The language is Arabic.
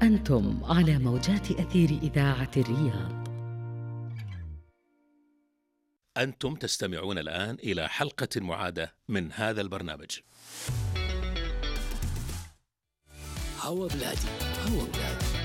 أنتم على موجات أثير إذاعة الرياض. أنتم تستمعون الآن إلى حلقة معادة من هذا البرنامج. هوا بلادي، هوا بلادي.